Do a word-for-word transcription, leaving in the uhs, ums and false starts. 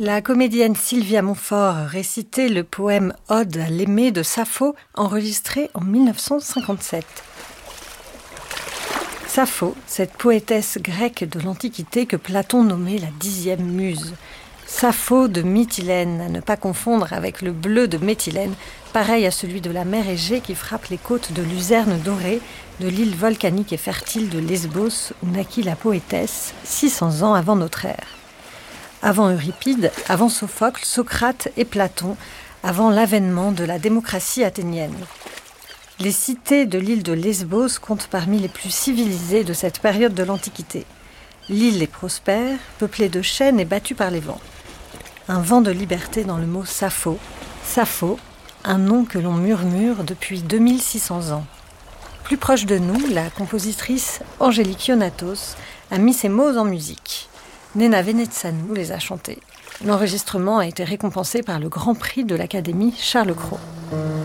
La comédienne Sylvia Montfort récitait le poème « Ode à l'aimé » de Sappho, enregistré en mille neuf cent cinquante-sept. Sappho, cette poétesse grecque de l'Antiquité que Platon nommait la dixième muse. Sappho de Mytilène, à ne pas confondre avec le bleu de Méthylène, pareil à celui de la mer Égée qui frappe les côtes de Luzerne dorée, de l'île volcanique et fertile de Lesbos, où naquit la poétesse, six cents ans avant notre ère. Avant Euripide, avant Sophocle, Socrate et Platon, avant l'avènement de la démocratie athénienne. Les cités de l'île de Lesbos comptent parmi les plus civilisées de cette période de l'Antiquité. L'île est prospère, peuplée de chênes et battue par les vents. Un vent de liberté dans le mot Sappho, Sappho, un nom que l'on murmure depuis deux mille six cents ans. Plus proche de nous, la compositrice Angélique Ionatos a mis ces mots en musique. Nena Venetsanu les a chantés. L'enregistrement a été récompensé par le Grand Prix de l'Académie Charles Cros.